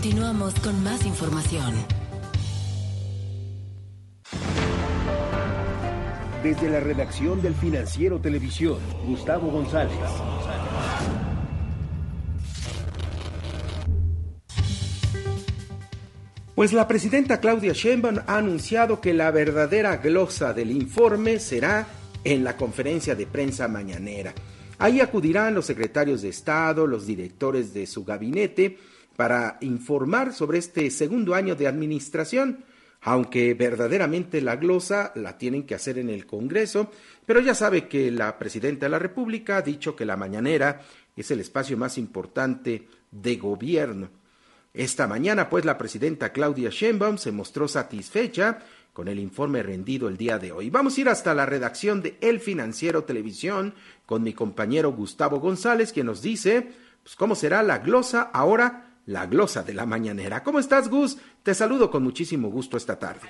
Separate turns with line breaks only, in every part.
Continuamos con más información.
Desde la redacción del Financiero Televisión, Gustavo González. Pues la presidenta Claudia Sheinbaum ha anunciado que la verdadera glosa del informe será en la conferencia de prensa mañanera. Ahí acudirán los secretarios de Estado, los directores de su gabinete, para informar sobre este segundo año de administración, aunque verdaderamente la glosa la tienen que hacer en el Congreso, pero ya sabe que la presidenta de la República ha dicho que la mañanera es el espacio más importante de gobierno. Esta mañana, pues, la presidenta Claudia Sheinbaum se mostró satisfecha con el informe rendido el día de hoy. Vamos a ir hasta la redacción de El Financiero Televisión con mi compañero Gustavo González, quien nos dice pues, cómo será la glosa ahora, la glosa de la mañanera. ¿Cómo estás, Gus? Te saludo con muchísimo gusto esta tarde.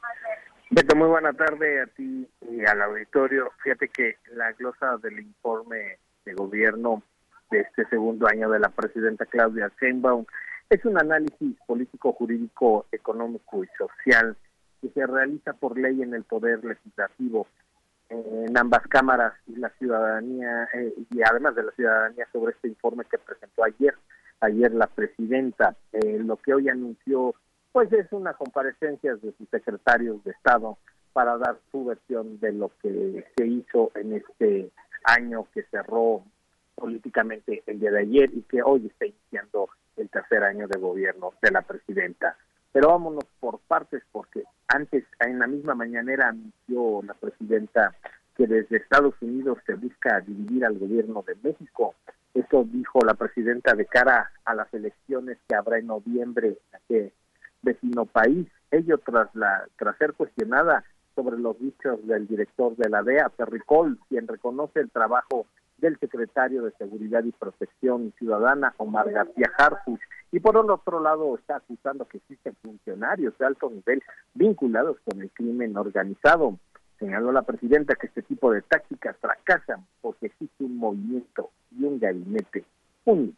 Beto, muy buena tarde a ti y al auditorio. Fíjate que la glosa del informe de gobierno de este segundo año de la presidenta Claudia Sheinbaum es un análisis político, jurídico, económico y social que se realiza por ley en el Poder Legislativo, en ambas cámaras y la ciudadanía, y además de la ciudadanía, sobre este informe que presentó ayer la presidenta. Lo que hoy anunció, pues es una comparecencia de sus secretarios de Estado para dar su versión de lo que se hizo en este año que cerró políticamente el día de ayer y que hoy está iniciando el tercer año de gobierno de la presidenta. Pero vámonos por partes, porque antes, en la misma mañanera, anunció la presidenta que desde Estados Unidos se busca dividir al gobierno de México. Eso dijo la presidenta de cara a las elecciones que habrá en noviembre en aquel vecino país. Ello tras ser cuestionada sobre los dichos del director de la DEA, Terry Cole, quien reconoce el trabajo del secretario de Seguridad y Protección Ciudadana, Omar García Harfuch, y por el otro lado está acusando que existen funcionarios de alto nivel vinculados con el crimen organizado. Señaló la presidenta que este tipo de tácticas fracasan porque existe un movimiento y un gabinete unido.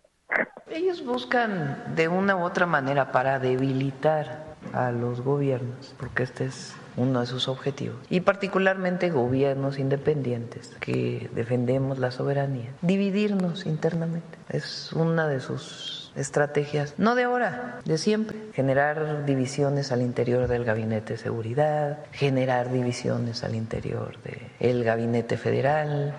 Ellos buscan de una u otra manera para debilitar a los gobiernos, porque este es uno de sus objetivos, y particularmente gobiernos independientes que defendemos la soberanía, dividirnos internamente. Es una de sus estrategias, no de ahora, de siempre, generar divisiones al interior del gabinete de seguridad, generar divisiones al interior del gabinete federal.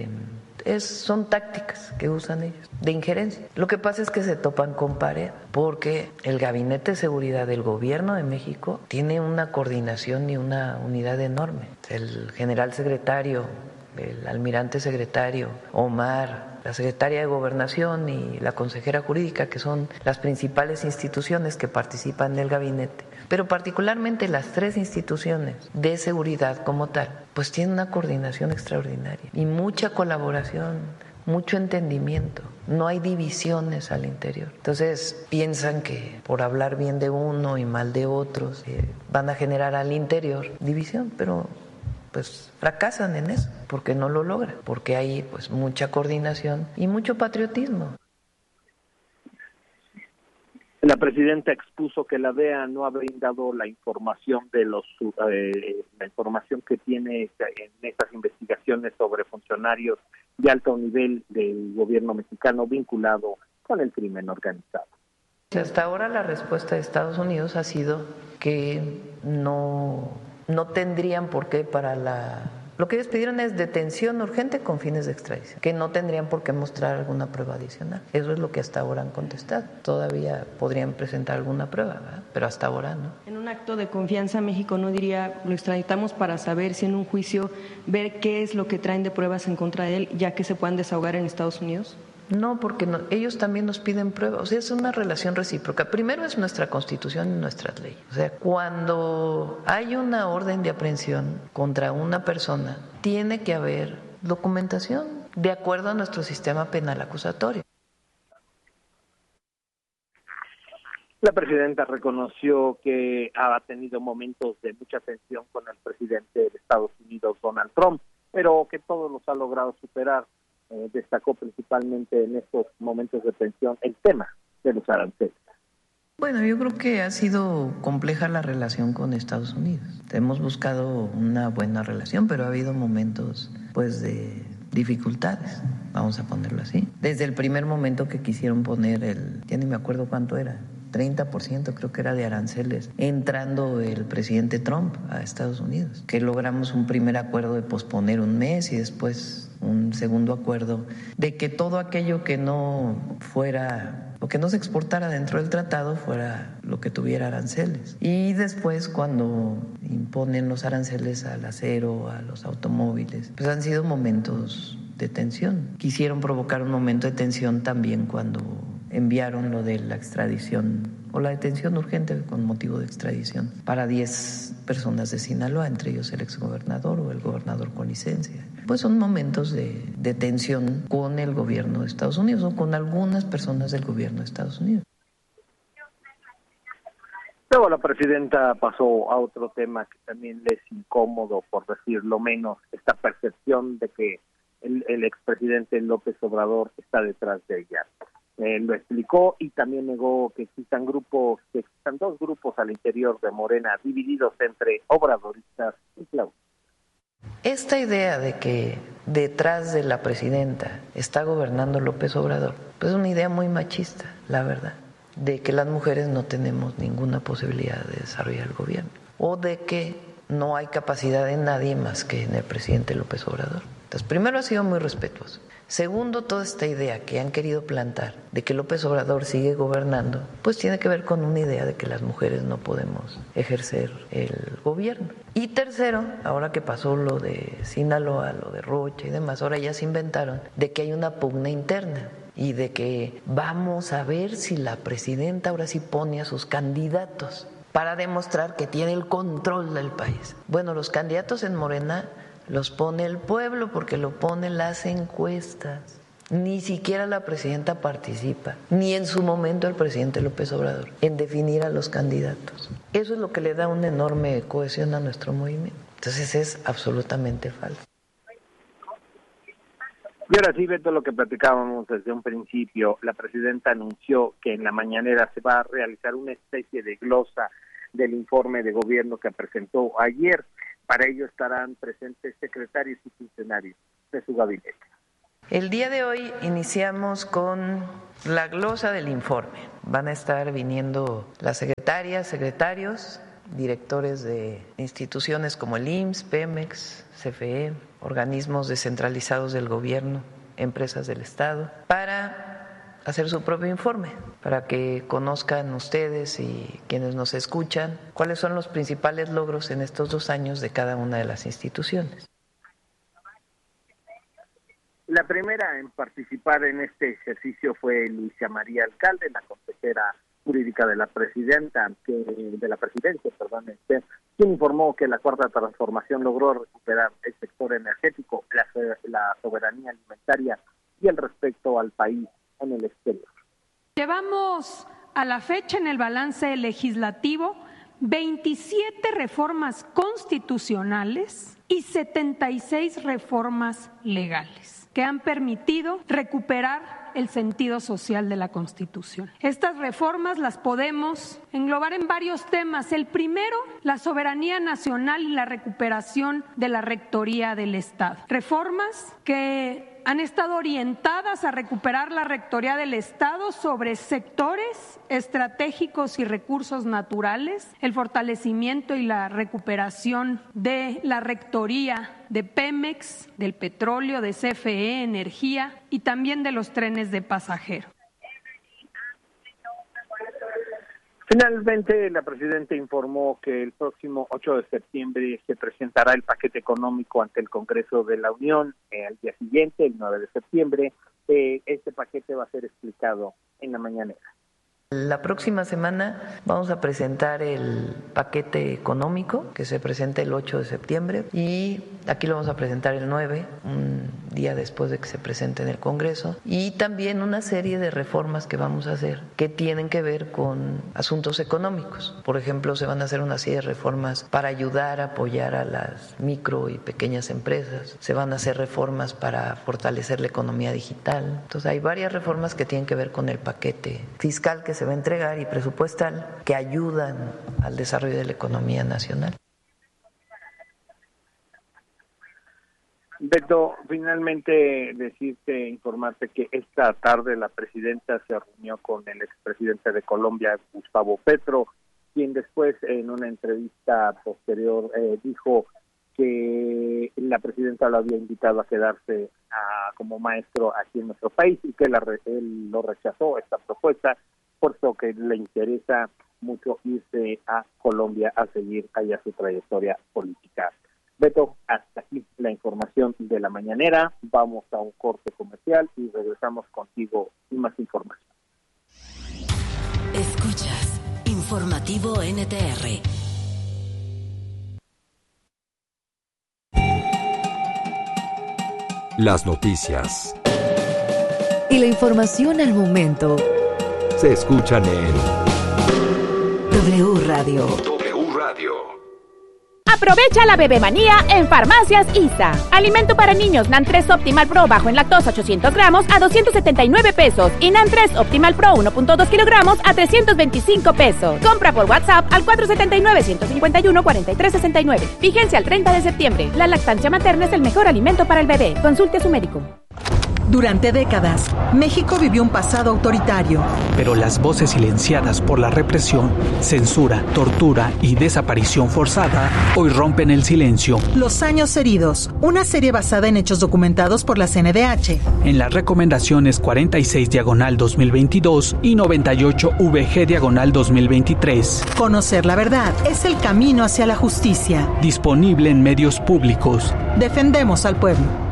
Son tácticas que usan ellos, de injerencia. Lo que pasa es que se topan con pared, porque el Gabinete de Seguridad del Gobierno de México tiene una coordinación y una unidad enorme. El general secretario, el almirante secretario, Omar, la secretaria de Gobernación y la consejera jurídica, que son las principales instituciones que participan del gabinete, pero particularmente las tres instituciones de seguridad como tal, pues tienen una coordinación extraordinaria y mucha colaboración, mucho entendimiento. No hay divisiones al interior. Entonces piensan que por hablar bien de uno y mal de otros van a generar al interior división, pero pues fracasan en eso porque no lo logran, porque hay pues mucha coordinación y mucho patriotismo.
La presidenta expuso que la DEA no ha brindado la información la información que tiene en estas investigaciones sobre funcionarios de alto nivel del gobierno mexicano vinculado con el crimen organizado.
Hasta ahora la respuesta de Estados Unidos ha sido que no tendrían por qué Lo que ellos pidieron es detención urgente con fines de extradición, que no tendrían por qué mostrar alguna prueba adicional. Eso es lo que hasta ahora han contestado. Todavía podrían presentar alguna prueba, ¿verdad? Pero hasta ahora no.
En un acto de confianza, México no diría, lo extraditamos para saber si en un juicio, ver qué es lo que traen de pruebas en contra de él, ya que se puedan desahogar en Estados Unidos.
No, porque ellos también nos piden pruebas. O sea, es una relación recíproca. Primero es nuestra Constitución y nuestras leyes. O sea, cuando hay una orden de aprehensión contra una persona, tiene que haber documentación de acuerdo a nuestro sistema penal acusatorio.
La presidenta reconoció que ha tenido momentos de mucha tensión con el presidente de Estados Unidos, Donald Trump, pero que todos los ha logrado superar. Destacó principalmente en estos momentos de tensión el tema de los aranceles.
Bueno, yo creo que ha sido compleja la relación con Estados Unidos. Hemos buscado una buena relación, pero ha habido momentos, pues, de dificultades, vamos a ponerlo así. Desde el primer momento que quisieron poner ya ni me acuerdo cuánto era, 30% creo que era de aranceles, entrando el presidente Trump a Estados Unidos, que logramos un primer acuerdo de posponer un mes y después un segundo acuerdo de que todo aquello que no fuera o que no se exportara dentro del tratado fuera lo que tuviera aranceles. Y después, cuando imponen los aranceles al acero, a los automóviles, pues han sido momentos de tensión. Quisieron provocar un momento de tensión también cuando enviaron lo de la extradición o la detención urgente con motivo de extradición para 10 personas de Sinaloa, entre ellos el exgobernador o el gobernador con licencia. Pues son momentos de tensión con el gobierno de Estados Unidos o con algunas personas del gobierno de Estados Unidos.
Luego la presidenta pasó a otro tema que también le es incómodo, por decirlo menos, esta percepción de que el expresidente López Obrador está detrás de ella. Lo explicó y también negó que existan dos grupos al interior de Morena divididos entre obradoristas y Claudia.
Esta idea de que detrás de la presidenta está gobernando López Obrador, pues es una idea muy machista, la verdad, de que las mujeres no tenemos ninguna posibilidad de desarrollar el gobierno o de que no hay capacidad en nadie más que en el presidente López Obrador. Entonces, primero ha sido muy respetuoso. Segundo, toda esta idea que han querido plantar de que López Obrador sigue gobernando, pues tiene que ver con una idea de que las mujeres no podemos ejercer el gobierno. Y tercero, ahora que pasó lo de Sinaloa, lo de Rocha y demás, ahora ya se inventaron de que hay una pugna interna y de que vamos a ver si la presidenta ahora sí pone a sus candidatos para demostrar que tiene el control del país. Bueno, los candidatos en Morena los pone el pueblo porque lo ponen las encuestas. Ni siquiera la presidenta participa, ni en su momento el presidente López Obrador, en definir a los candidatos. Eso es lo que le da una enorme cohesión a nuestro movimiento. Entonces es absolutamente falso.
Y ahora sí, Beto, lo que platicábamos desde un principio, la presidenta anunció que en la mañanera se va a realizar una especie de glosa del informe de gobierno que presentó ayer. Para ello estarán presentes secretarios y funcionarios de su gabinete.
El día de hoy iniciamos con la glosa del informe. Van a estar viniendo las secretarias, secretarios, directores de instituciones como el IMSS, Pemex, CFE, organismos descentralizados del gobierno, empresas del Estado, para hacer su propio informe, para que conozcan ustedes y quienes nos escuchan cuáles son los principales logros en estos 2 años de cada una de las instituciones.
La primera en participar en este ejercicio fue Luisa María Alcalde, la consejera jurídica de la presidencia, quien informó que la Cuarta Transformación logró recuperar el sector energético, la soberanía alimentaria y el respeto al país en el exterior.
Llevamos a la fecha en el balance legislativo 27 reformas constitucionales y 76 reformas legales que han permitido recuperar el sentido social de la Constitución. Estas reformas las podemos englobar en varios temas. El primero, la soberanía nacional y la recuperación de la rectoría del Estado. Reformas que han estado orientadas a recuperar la rectoría del Estado sobre sectores estratégicos y recursos naturales, el fortalecimiento y la recuperación de la rectoría de Pemex, del petróleo, de CFE, energía y también de los trenes de pasajeros.
Finalmente, la presidenta informó que el próximo 8 de septiembre se presentará el paquete económico ante el Congreso de la Unión. Al día siguiente, el 9 de septiembre, este paquete va a ser explicado en la mañanera.
La próxima semana vamos a presentar el paquete económico que se presenta el 8 de septiembre y aquí lo vamos a presentar el 9, un día después de que se presente en el Congreso, y también una serie de reformas que vamos a hacer que tienen que ver con asuntos económicos. Por ejemplo, se van a hacer una serie de reformas para ayudar a apoyar a las micro y pequeñas empresas, se van a hacer reformas para fortalecer la economía digital. Entonces hay varias reformas que tienen que ver con el paquete fiscal que se va a entregar y presupuestal que ayudan al desarrollo de la economía nacional.
Beto, finalmente informarte que esta tarde la presidenta se reunió con el expresidente de Colombia, Gustavo Petro, quien después en una entrevista posterior dijo que la presidenta lo había invitado a quedarse como maestro aquí en nuestro país y que él lo rechazó, esta propuesta, puesto que le interesa mucho irse a Colombia a seguir allá su trayectoria política. Beto, hasta aquí la información de la mañanera. Vamos a un corte comercial y regresamos contigo y más información.
Escuchas Informativo NTR.
Las noticias
y la información al momento
se escuchan en
W Radio.
Aprovecha la bebemanía en Farmacias ISA. Alimento para niños NAN3 Optimal Pro bajo en lactosa 800 gramos a 279 pesos y NAN3 Optimal Pro 1.2 kilogramos a 325 pesos. Compra por WhatsApp al 479-151-4369. Vigencia al 30 de septiembre. La lactancia materna es el mejor alimento para el bebé. Consulte a su médico.
Durante décadas, México vivió un pasado autoritario.
Pero las voces silenciadas por la represión, censura, tortura y desaparición forzada hoy rompen el silencio.
Los años heridos, una serie basada en hechos documentados por la CNDH.
En las recomendaciones 46/2022 y 98VG/2023.
Conocer la verdad es el camino hacia la justicia.
Disponible en medios públicos.
Defendemos al pueblo.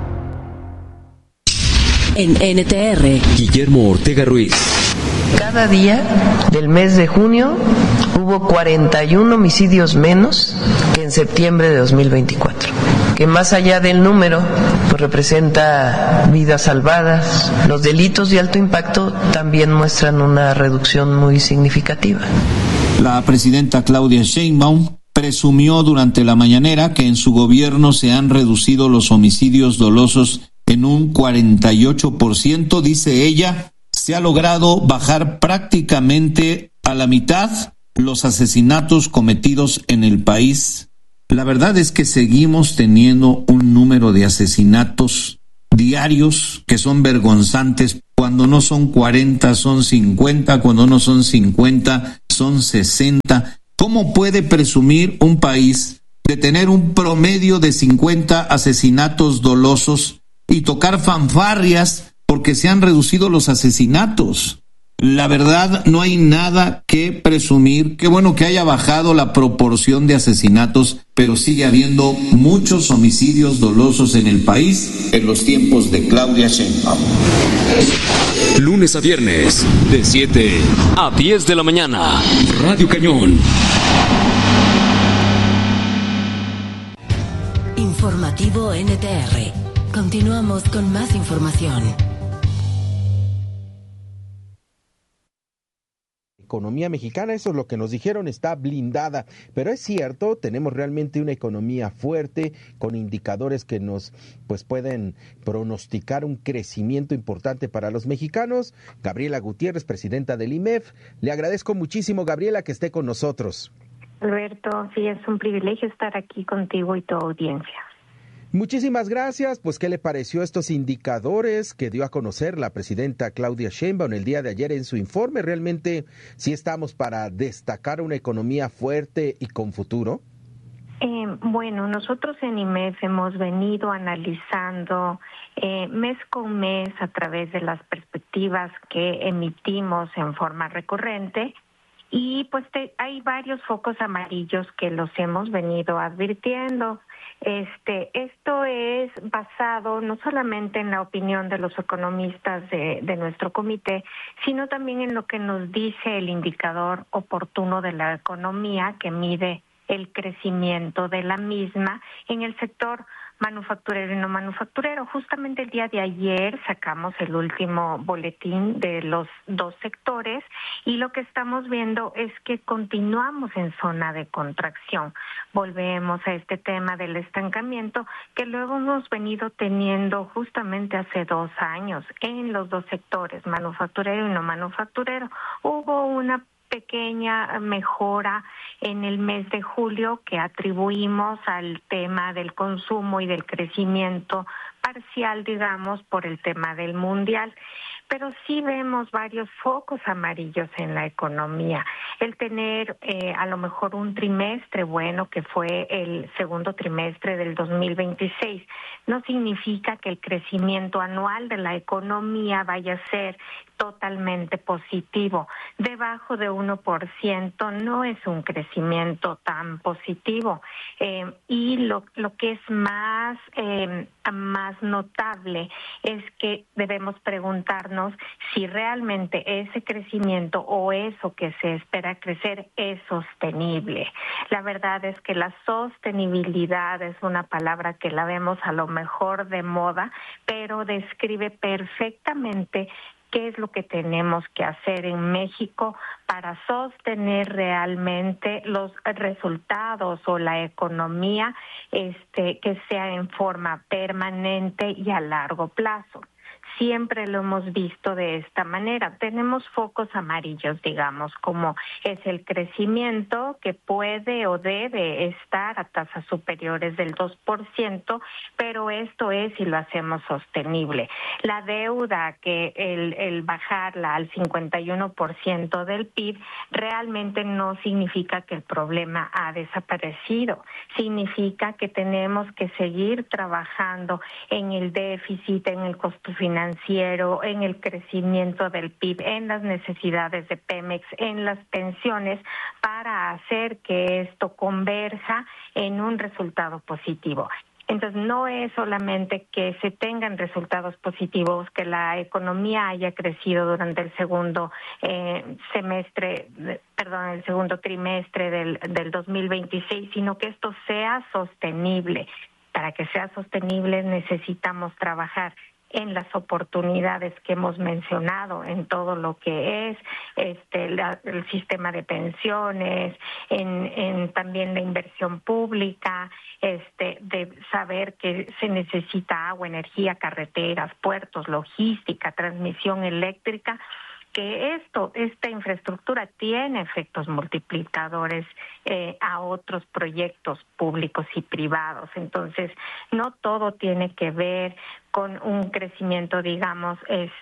En NTR,
Guillermo Ortega Ruiz.
Cada día del mes de junio hubo 41 homicidios menos que en septiembre de 2024, que más allá del número, pues representa vidas salvadas. Los delitos de alto impacto también muestran una reducción muy significativa.
La presidenta Claudia Sheinbaum presumió durante la mañanera que en su gobierno se han reducido los homicidios dolosos en un 48%, dice ella. Se ha logrado bajar prácticamente a la mitad los asesinatos cometidos en el país. La verdad es que seguimos teniendo un número de asesinatos diarios que son vergonzantes. Cuando no son 40, son 50, cuando no son 50, son 60. ¿Cómo puede presumir un país de tener un promedio de 50 asesinatos dolosos y tocar fanfarrias porque se han reducido los asesinatos? La verdad, no hay nada que presumir. Qué bueno que haya bajado la proporción de asesinatos, pero sigue habiendo muchos homicidios dolosos en el país en los tiempos de Claudia Sheinbaum.
Lunes a viernes, de 7 a 10 de la mañana. Radio Cañón.
Informativo NTR. Continuamos con más información.
Economía mexicana, eso es lo que nos dijeron, está blindada, pero es cierto, tenemos realmente una economía fuerte con indicadores que nos pueden pronosticar un crecimiento importante para los mexicanos. Gabriela Gutiérrez, presidenta del IMEF, le agradezco muchísimo, Gabriela, que esté con nosotros.
Alberto, sí, es un privilegio estar aquí contigo y tu audiencia.
Muchísimas gracias. Pues, ¿qué le pareció estos indicadores que dio a conocer la presidenta Claudia Sheinbaum el día de ayer en su informe? ¿Realmente sí estamos para destacar una economía fuerte y con futuro?
Bueno, nosotros en IMEF hemos venido analizando mes con mes a través de las perspectivas que emitimos en forma recurrente. Y pues hay varios focos amarillos que los hemos venido advirtiendo. Esto es basado no solamente en la opinión de los economistas de nuestro comité, sino también en lo que nos dice el indicador oportuno de la economía que mide el crecimiento de la misma en el sector manufacturero y no manufacturero. Justamente el día de ayer sacamos el último boletín de los dos sectores y lo que estamos viendo es que continuamos en zona de contracción. Volvemos a este tema del estancamiento que luego hemos venido teniendo justamente hace 2 años en los dos sectores, manufacturero y no manufacturero. Hubo una pequeña mejora en el mes de julio que atribuimos al tema del consumo y del crecimiento parcial, digamos, por el tema del mundial. Pero sí vemos varios focos amarillos en la economía. El tener a lo mejor un trimestre bueno, que fue el segundo trimestre del 2026, no significa que el crecimiento anual de la economía vaya a ser totalmente positivo. Debajo de 1% no es un crecimiento tan positivo. Y lo que es más notable es que debemos preguntarnos si realmente ese crecimiento o eso que se espera crecer es sostenible. La verdad es que la sostenibilidad es una palabra que la vemos a lo mejor de moda, pero describe perfectamente qué es lo que tenemos que hacer en México para sostener realmente los resultados o la economía que sea en forma permanente y a largo plazo. Siempre lo hemos visto de esta manera. Tenemos focos amarillos, digamos, como es el crecimiento que puede o debe estar a tasas superiores del 2%, pero esto es si lo hacemos sostenible. La deuda, que el bajarla al 51% del PIB, realmente no significa que el problema ha desaparecido. Significa que tenemos que seguir trabajando en el déficit, en el costo financiero, en el crecimiento del PIB, en las necesidades de Pemex, en las pensiones, para hacer que esto converja en un resultado positivo. Entonces, no es solamente que se tengan resultados positivos, que la economía haya crecido durante el segundo trimestre del 2026, sino que esto sea sostenible. Para que sea sostenible necesitamos trabajar en las oportunidades que hemos mencionado, en todo lo que es el sistema de pensiones, en también la inversión pública, de saber que se necesita agua, energía, carreteras, puertos, logística, transmisión eléctrica, que esta infraestructura tiene efectos multiplicadores a otros proyectos públicos y privados. Entonces, no todo tiene que ver con un crecimiento, digamos,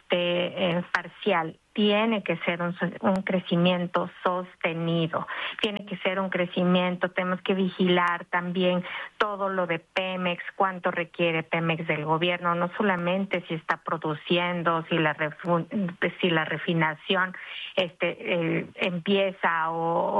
parcial. Tiene que ser un crecimiento sostenido, tiene que ser un crecimiento, tenemos que vigilar también todo lo de Pemex, cuánto requiere Pemex del gobierno, no solamente si está produciendo, si la refinación empieza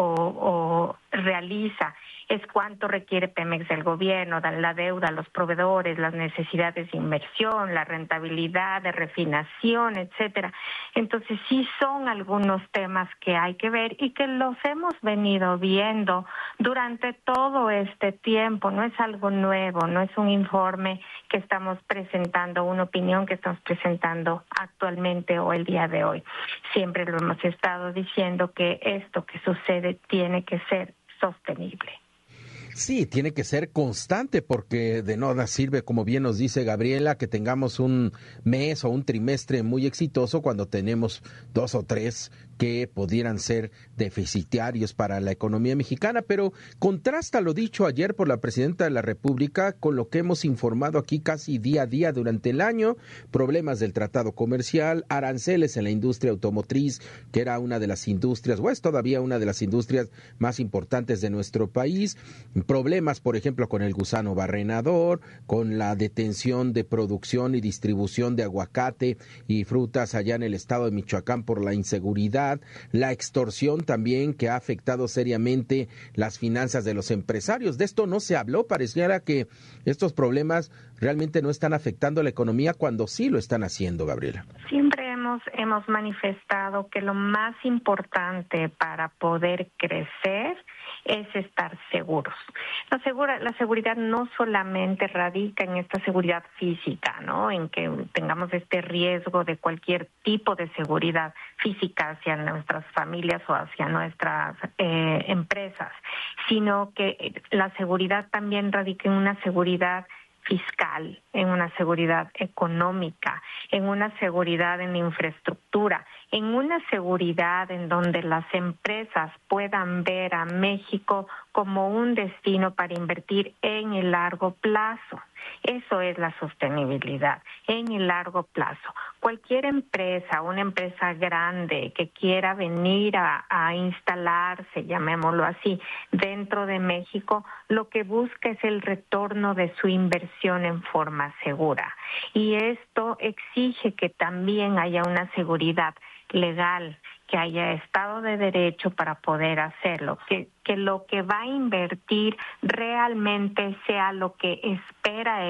o realiza, es cuánto requiere Pemex del gobierno, la deuda, los proveedores, las necesidades de inversión, la rentabilidad de refinación, etcétera. Entonces sí son algunos temas que hay que ver y que los hemos venido viendo durante todo este tiempo. No es algo nuevo, no es un informe que estamos presentando, una opinión que estamos presentando actualmente o el día de hoy. Siempre lo hemos estado diciendo que esto que sucede tiene que ser sostenible.
Sí, tiene que ser constante porque de nada sirve, como bien nos dice Gabriela, que tengamos un mes o un trimestre muy exitoso cuando tenemos 2 o 3 que pudieran ser deficitarios para la economía mexicana, pero contrasta lo dicho ayer por la Presidenta de la República con lo que hemos informado aquí casi día a día durante el año: problemas del tratado comercial, aranceles en la industria automotriz, que era una de las industrias, o es todavía una de las industrias más importantes de nuestro país, problemas, por ejemplo, con el gusano barrenador, con la detención de producción y distribución de aguacate y frutas allá en el estado de Michoacán por la inseguridad, la extorsión también, que ha afectado seriamente las finanzas de los empresarios. De esto no se habló, pareciera que estos problemas realmente no están afectando a la economía cuando sí lo están haciendo, Gabriela.
Siempre hemos manifestado que lo más importante para poder crecer es estar seguros. La seguridad no solamente radica en esta seguridad física, ¿no? En que tengamos este riesgo de cualquier tipo de seguridad física hacia nuestras familias o hacia nuestras empresas, sino que la seguridad también radica en una seguridad fiscal, en una seguridad económica, en una seguridad en la infraestructura, en una seguridad en donde las empresas puedan ver a México como un destino para invertir en el largo plazo. Eso es la sostenibilidad, en el largo plazo. Cualquier empresa, una empresa grande que quiera venir a instalarse, llamémoslo así, dentro de México, lo que busca es el retorno de su inversión en forma segura. Y esto exige que también haya una seguridad legal, que haya Estado de Derecho para poder hacerlo, que lo que va a invertir realmente sea lo que espera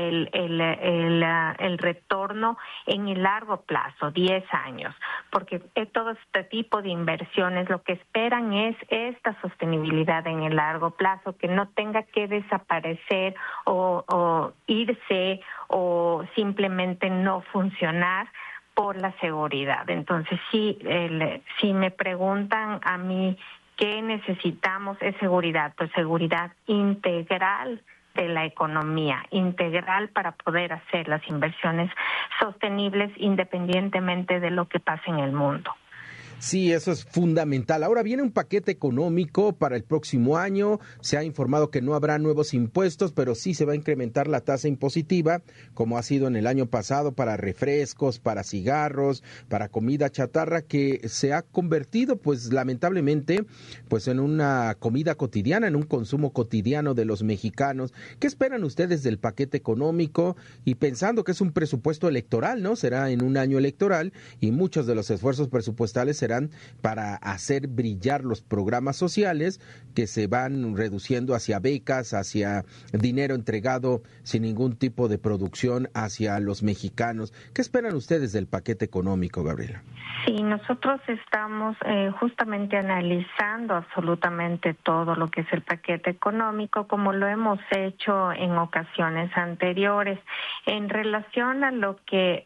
el retorno en el largo plazo, 10 años, porque todo este tipo de inversiones lo que esperan es esta sostenibilidad en el largo plazo, que no tenga que desaparecer o irse o simplemente no funcionar por la seguridad. Entonces, si me preguntan a mí qué necesitamos es seguridad, pues seguridad integral de la economía, integral para poder hacer las inversiones sostenibles independientemente de lo que pase en el mundo.
Sí, eso es fundamental. Ahora viene un paquete económico para el próximo año. Se ha informado que no habrá nuevos impuestos, pero sí se va a incrementar la tasa impositiva, como ha sido en el año pasado para refrescos, para cigarros, para comida chatarra, que se ha convertido, pues lamentablemente, pues en una comida cotidiana, en un consumo cotidiano de los mexicanos. ¿Qué esperan ustedes del paquete económico? Y pensando que es un presupuesto electoral, ¿no? Será en un año electoral y muchos de los esfuerzos presupuestales serán para hacer brillar los programas sociales que se van reduciendo hacia becas, hacia dinero entregado sin ningún tipo de producción hacia los mexicanos. ¿Qué esperan ustedes del paquete económico, Gabriela?
Sí, nosotros estamos justamente analizando absolutamente todo lo que es el paquete económico, como lo hemos hecho en ocasiones anteriores, en relación a lo que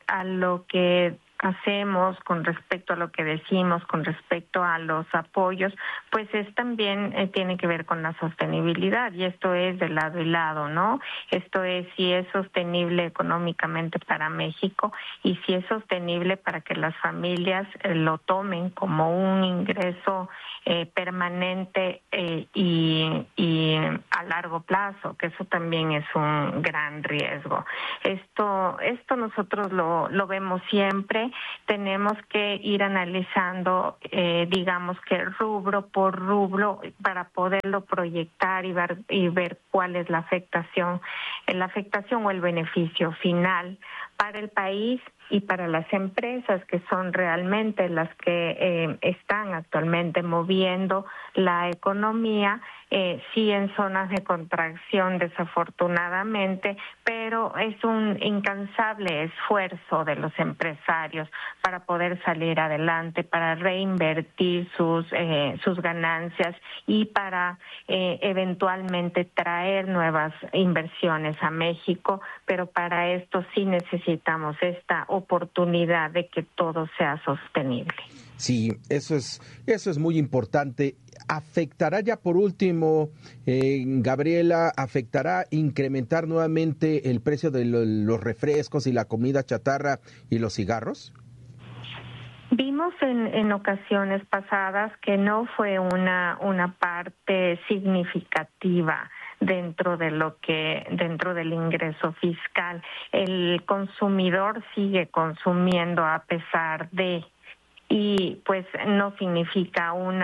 hacemos con respecto a lo que decimos, con respecto a los apoyos, pues es también tiene que ver con la sostenibilidad, y esto es de lado y lado, ¿no? Esto es si es sostenible económicamente para México y si es sostenible para que las familias lo tomen como un ingreso permanente y a largo plazo, que eso también es un gran riesgo. Esto nosotros lo vemos siempre. Tenemos que ir analizando, digamos que rubro por rubro para poderlo proyectar y ver cuál es la afectación o el beneficio final para el país y para las empresas, que son realmente las que están actualmente moviendo la economía, sí en zonas de contracción desafortunadamente, pero es un incansable esfuerzo de los empresarios para poder salir adelante, para reinvertir sus ganancias y para eventualmente traer nuevas inversiones a México, pero para esto sí necesitamos esta oportunidad de que todo sea sostenible.
Sí, eso es muy importante. ¿Afectará ya por último, Gabriela, incrementar nuevamente el precio de los refrescos y la comida chatarra y los cigarros?
Vimos en ocasiones pasadas que no fue una parte significativa dentro del ingreso fiscal. El consumidor sigue consumiendo a pesar de, y pues no significa un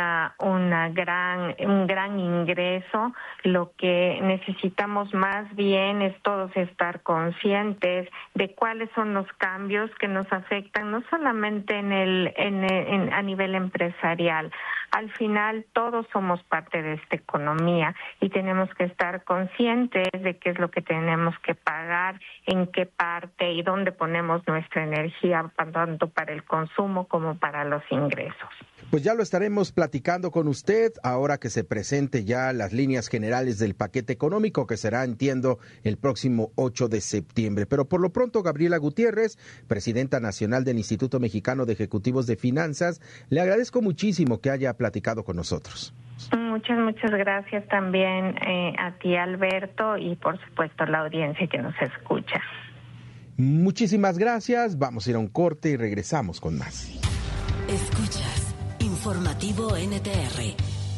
gran ingreso. Lo que necesitamos más bien es todos estar conscientes de cuáles son los cambios que nos afectan no solamente a nivel empresarial, al final todos somos parte de esta economía y tenemos que estar conscientes de qué es lo que tenemos que pagar, en qué parte y dónde ponemos nuestra energía, tanto para el consumo como para los ingresos.
Pues ya lo estaremos platicando con usted ahora que se presente ya las líneas generales del paquete económico que será, entiendo, el próximo 8 de septiembre. Pero por lo pronto, Gabriela Gutiérrez, presidenta nacional del Instituto Mexicano de Ejecutivos de Finanzas, le agradezco muchísimo que haya platicado con nosotros.
Muchas gracias también a ti, Alberto, y por supuesto a la audiencia que nos escucha.
Muchísimas gracias. Vamos a ir a un corte y regresamos con más.
Escuchas Informativo NTR.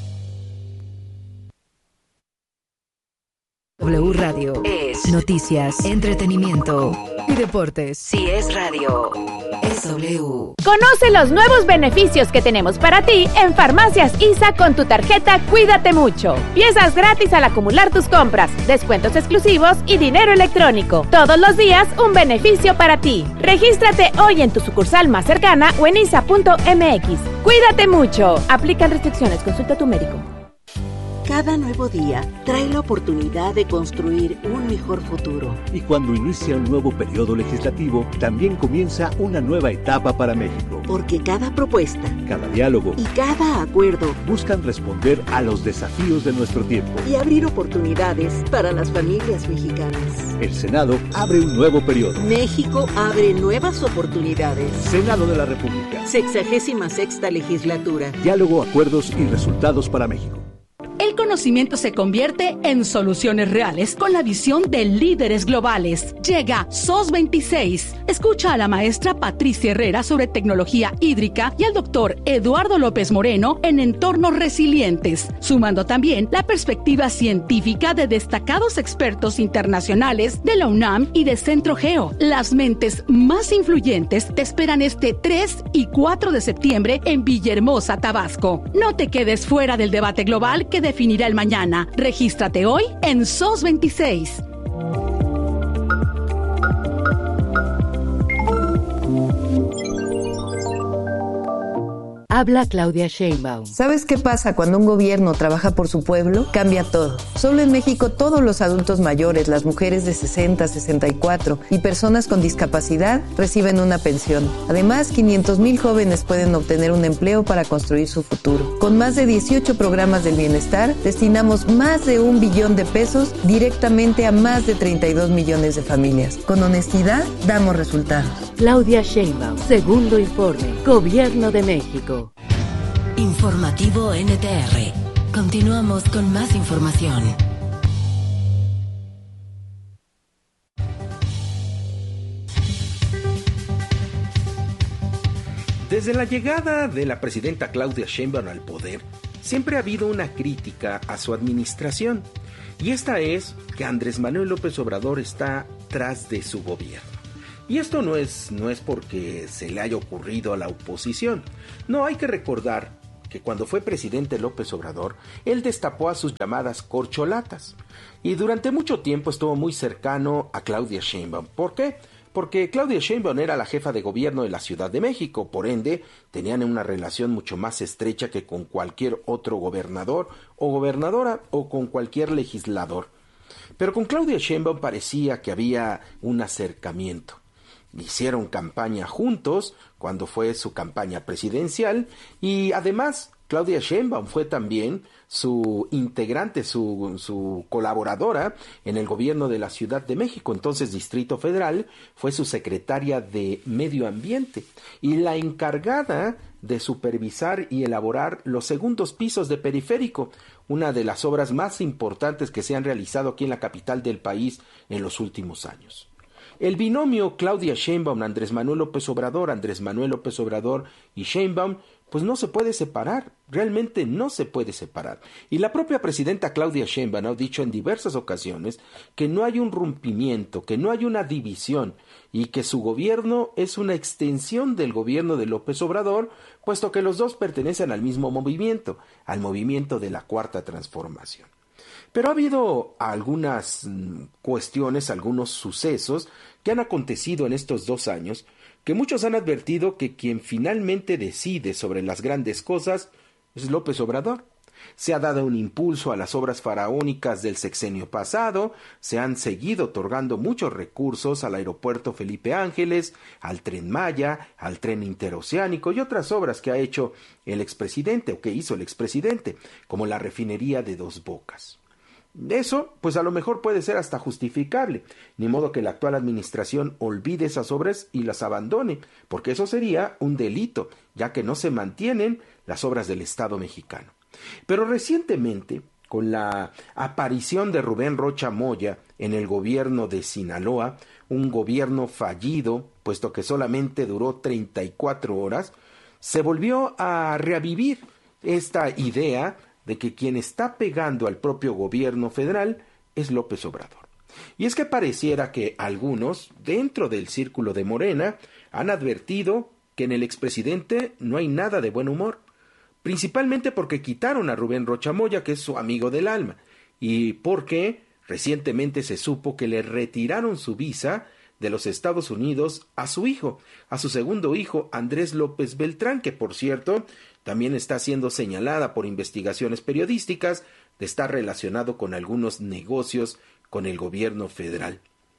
W Radio es noticias, entretenimiento y deportes. Si es radio, es W.
Conoce los nuevos beneficios que tenemos para ti en Farmacias ISA con tu tarjeta Cuídate Mucho. Piezas gratis al acumular tus compras, descuentos exclusivos y dinero electrónico. Todos los días un beneficio para ti. Regístrate hoy en tu sucursal más cercana o en isa.mx. Cuídate mucho. Aplican restricciones. Consulta a tu médico.
Cada nuevo día trae la oportunidad de construir un mejor futuro.
Y cuando inicia un nuevo periodo legislativo, también comienza una nueva etapa para México.
Porque cada propuesta,
cada diálogo
y cada acuerdo
buscan responder a los desafíos de nuestro tiempo
y abrir oportunidades para las familias mexicanas.
El Senado abre un nuevo periodo.
México abre nuevas oportunidades.
Senado de la República.
66ª legislatura.
Diálogo, acuerdos y resultados para México.
El conocimiento se convierte en soluciones reales con la visión de líderes globales. Llega SOS 26. Escucha a la maestra Patricia Herrera sobre tecnología hídrica y al doctor Eduardo López Moreno en entornos resilientes, sumando también la perspectiva científica de destacados expertos internacionales de la UNAM y de Centro Geo. Las mentes más influyentes te esperan este 3 y 4 de septiembre en Villahermosa, Tabasco. No te quedes fuera del debate global que definirá el mañana. Regístrate hoy en SOS 26.
Habla Claudia Sheinbaum.
¿Sabes qué pasa cuando un gobierno trabaja por su pueblo? Cambia todo. Solo en México todos los adultos mayores, las mujeres de 60, 64 y personas con discapacidad reciben una pensión. Además, 500,000 jóvenes pueden obtener un empleo para construir su futuro. Con más de 18 programas del bienestar, destinamos más de 1 billón de pesos directamente a más de 32 millones de familias. Con honestidad, damos resultados.
Claudia Sheinbaum, segundo informe, Gobierno de México.
Informativo NTR. Continuamos con más información.
Desde la llegada de la presidenta Claudia Sheinbaum al poder, siempre ha habido una crítica a su administración, y esta es que Andrés Manuel López Obrador está tras de su gobierno. Y esto no es porque se le haya ocurrido a la oposición. No, hay que recordar que cuando fue presidente López Obrador, él destapó a sus llamadas corcholatas. Y durante mucho tiempo estuvo muy cercano a Claudia Sheinbaum. ¿Por qué? Porque Claudia Sheinbaum era la jefa de gobierno de la Ciudad de México. Por ende, tenían una relación mucho más estrecha que con cualquier otro gobernador o gobernadora o con cualquier legislador. Pero con Claudia Sheinbaum parecía que había un acercamiento. Hicieron campaña juntos cuando fue su campaña presidencial y además Claudia Sheinbaum fue también su integrante, su colaboradora en el gobierno de la Ciudad de México, entonces Distrito Federal, fue su secretaria de Medio Ambiente y la encargada de supervisar y elaborar los segundos pisos de Periférico, una de las obras más importantes que se han realizado aquí en la capital del país en los últimos años. El binomio Claudia Sheinbaum, Andrés Manuel López Obrador y Sheinbaum, pues no se puede separar, realmente no se puede separar. Y la propia presidenta Claudia Sheinbaum ha dicho en diversas ocasiones que no hay un rompimiento, que no hay una división y que su gobierno es una extensión del gobierno de López Obrador, puesto que los dos pertenecen al mismo movimiento, al movimiento de la Cuarta Transformación. Pero ha habido algunas cuestiones, algunos sucesos que han acontecido en estos 2 años, que muchos han advertido que quien finalmente decide sobre las grandes cosas es López Obrador. Se ha dado un impulso a las obras faraónicas del sexenio pasado, se han seguido otorgando muchos recursos al aeropuerto Felipe Ángeles, al Tren Maya, al Tren Interoceánico y otras obras que ha hecho el expresidente o que hizo el expresidente, como la refinería de Dos Bocas. Eso, pues a lo mejor puede ser hasta justificable, ni modo que la actual administración olvide esas obras y las abandone, porque eso sería un delito, ya que no se mantienen las obras del Estado mexicano. Pero recientemente, con la aparición de Rubén Rocha Moya en el gobierno de Sinaloa, un gobierno fallido, puesto que solamente duró 34 horas, se volvió a revivir esta idea de que quien está pegando al propio gobierno federal es López Obrador. Y es que pareciera que algunos, dentro del círculo de Morena, han advertido que en el expresidente no hay nada de buen humor, principalmente porque quitaron a Rubén Rocha Moya, que es su amigo del alma, y porque recientemente se supo que le retiraron su visa de los Estados Unidos a su hijo, a su segundo hijo, Andrés López Beltrán, que por cierto también está siendo señalada por investigaciones periodísticas de estar relacionado con algunos negocios con el gobierno federal.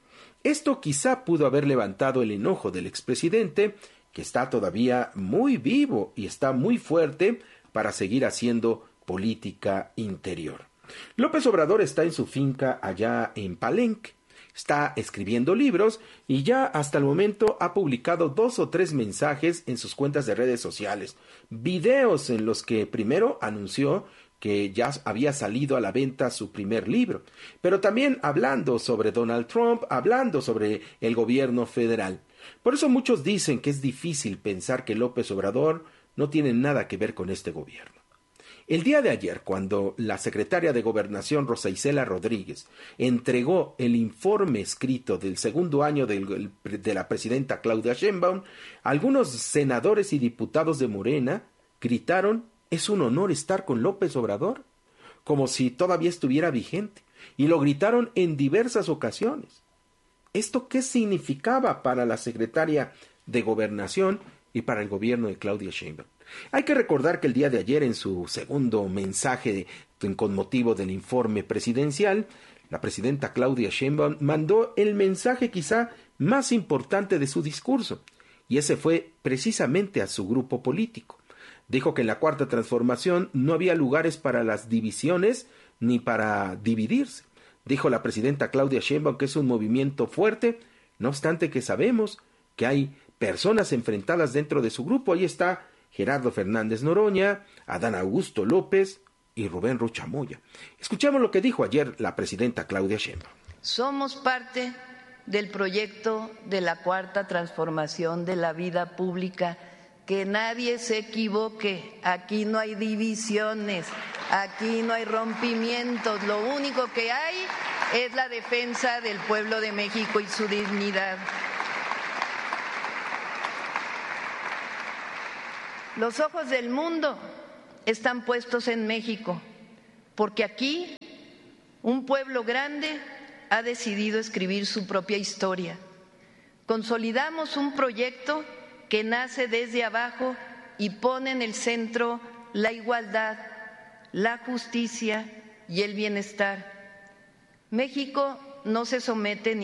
Esto quizá pudo haber levantado el enojo del expresidente, que está todavía muy vivo y está muy fuerte para seguir haciendo política interior. López Obrador está en su finca allá en Palenque, está escribiendo libros y ya hasta el momento ha publicado 2 o 3 mensajes en sus cuentas de redes sociales, videos en los que primero anunció que ya había salido a la venta su primer libro, pero también hablando sobre Donald Trump, hablando sobre el gobierno federal. Por eso muchos dicen que es difícil pensar que López Obrador no tiene nada que ver con este gobierno. El día de ayer, cuando la secretaria de Gobernación Rosa Isela Rodríguez entregó el informe escrito del segundo año de la presidenta Claudia Sheinbaum, algunos senadores y diputados de Morena gritaron: «Es un honor estar con López Obrador», como si todavía estuviera vigente, y lo gritaron en diversas ocasiones. ¿Esto qué significaba para la secretaria de Gobernación y para el gobierno de Claudia Sheinbaum? Hay que recordar que el día de ayer, en su segundo mensaje con motivo del informe presidencial, la presidenta Claudia Sheinbaum mandó el mensaje quizá más importante de su discurso, y ese fue precisamente a su grupo político. Dijo que en la Cuarta Transformación no había lugares para las divisiones ni para dividirse. Dijo la presidenta Claudia Sheinbaum que es un movimiento fuerte, no obstante que sabemos que hay personas enfrentadas dentro de su grupo. Ahí está Gerardo Fernández Noroña, Adán Augusto López y Rubén Rocha Moya. Escuchamos lo que dijo ayer la presidenta Claudia Sheinbaum.
Somos parte del proyecto de la Cuarta Transformación de la vida pública. Que nadie se equivoque, aquí no hay divisiones, aquí no hay rompimientos, lo único que hay es la defensa del pueblo de México y su dignidad. Los ojos del mundo están puestos en México, porque aquí un pueblo grande ha decidido escribir su propia historia. Consolidamos un proyecto que nace desde abajo y pone en el centro la igualdad, la justicia y el bienestar. México no se somete ni